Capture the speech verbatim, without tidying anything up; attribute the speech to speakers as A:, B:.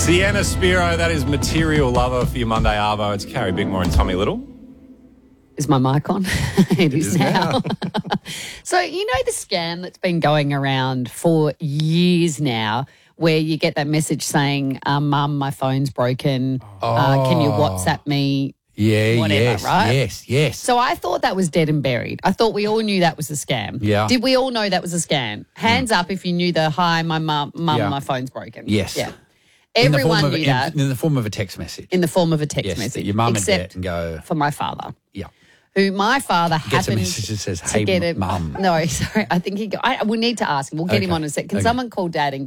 A: Sienna Spiro, that is Material Lover for your Monday Arvo. It's Carrie Bickmore and Tommy Little.
B: Is my mic on? it, it is,
A: is now.
B: now. So, you know the scam that's been going around for years now where you get that message saying, um, Mum, my phone's broken.
C: Oh.
B: Uh, can you WhatsApp me?
C: Yeah,
B: Whatever,
C: yes,
B: right?
C: yes, yes.
B: So I thought that was dead and buried. I thought we all knew that was a scam.
C: Yeah.
B: Did we all know that was a scam? Hands up if you knew the, hi, my mum, mum
C: Yeah.
B: my phone's broken.
C: Yes.
B: Yeah.
C: In the
B: Everyone
C: form of-
B: knew
C: in-
B: that
C: In the form of a text message.
B: in the form of a text
C: yes, that
B: message.
C: your mum would
B: except
C: get and go,
B: for my father.
C: yeah.
B: Who my father
C: Gets a
B: happened
C: message that says,
B: to
C: hey,
B: get a
C: mum.
B: No, sorry. I think he. Go, I, we need to ask him. We'll get him
C: Okay,
B: on in a sec. Can
C: okay.
B: someone call Dad and